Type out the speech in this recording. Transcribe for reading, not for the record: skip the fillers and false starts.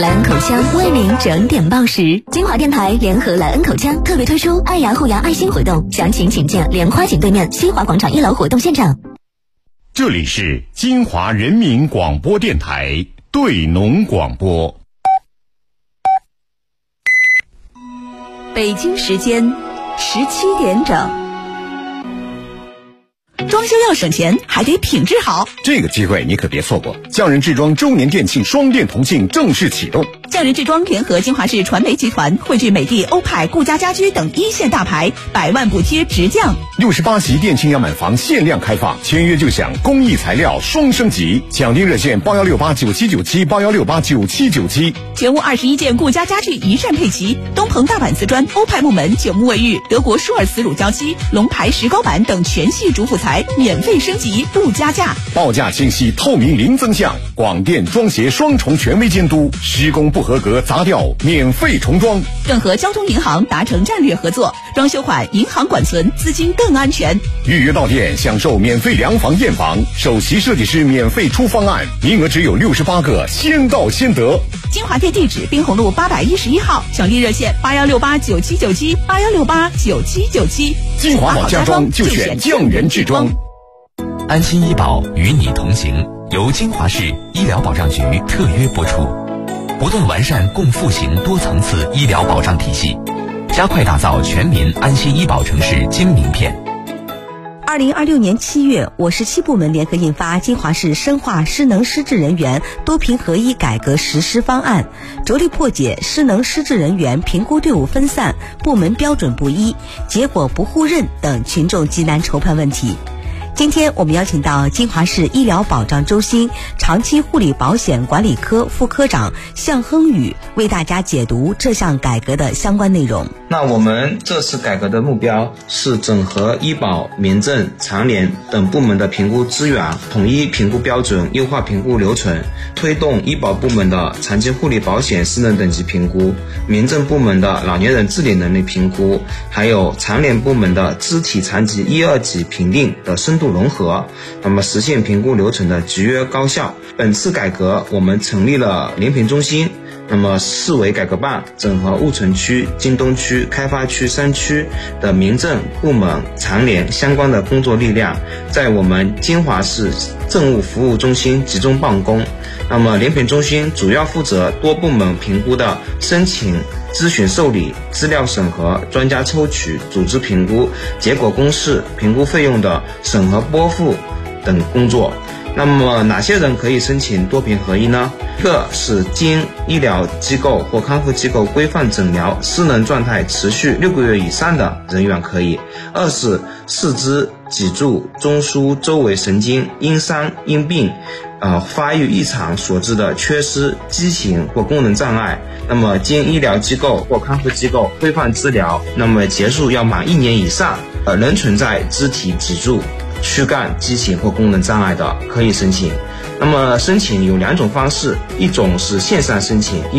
莱恩口腔为您整点报时，金华电台联合莱恩口腔特别推出爱牙护牙爱心活动，详情请见莲花井对面西华广场1楼活动现场。 这里是金华人民广播电台对农广播。 北京时间17点整。 装修要省钱，还得品质好。 这个机会你可别错过！匠人制装周年店庆双店同庆正式启动。 匠人制装联合金华市传媒集团，汇聚美的、欧派、顾家家居等一线大牌，100万补贴直降。 68席店庆样板房限量开放，签约就享工艺材料双升级，抢订热线8168979781689797。 全屋21件顾家家具一站配齐，东鹏大板瓷砖、欧派木门、9木卫浴、德国舒尔茨乳胶漆、龙牌石膏板等全系主辅材免费升级不加价， 报价清晰透明零增项，广电装协双重权威监督，施工不合格砸掉免费重装， 更和交通银行达成战略合作，装修款银行管存，资金更安全。 预约到店享受免费量房验房，首席设计师免费出方案，名额只有68个，先到先得。 金华店地址滨红路811号，抢订热线8168979781689797。 金华好家装就选匠人制装。 安心医保与你同行，由金华市医疗保障局特约播出，不断完善共复型多层次医疗保障体系，加快打造全民安心医保城市金名片。 2026年7月，我市7部门联合印发《金华市深化失能失智人员多评合一改革实施方案》，着力破解失能失智人员评估队伍分散、部门标准不一、结果不互认等群众急难愁盼问题。今天我们邀请到金华市医疗保障中心长期护理保险管理科副科长向亨宇为大家解读这项改革的相关内容。 那我们这次改革的目标是整合医保、民政、残联等部门的评估资源，统一评估标准，优化评估流程，推动医保部门的长期护理保险失能等级评估，民政部门的老年人自理能力评估，还有残联部门的肢体残疾1、2级评定的深度融合，那么实现评估流程的集约高效。本次改革我们成立了联评中心，那么市委改革办整合婺城区、京东区、开发区3区的民政部门、残联相关的工作力量，在我们金华市政务服务中心集中办公。那么联评中心主要负责多部门评估的申请、咨询受理、资料审核、专家抽取、组织评估、结果公示、评估费用的审核拨付等工作。那么哪些人可以申请多评合一呢？一个是经医疗机构或康复机构规范诊疗失能状态持续6个月以上的人员可以；二是四肢、脊柱、中枢周围神经因伤因病发育异常所致的缺失、畸形或功能障碍，那么经医疗机构或康复机构规范治疗，那么结束要满1年以上，仍存在肢体、脊柱、躯干畸形或功能障碍的可以申请。那么申请有2种方式，一种是线上申请，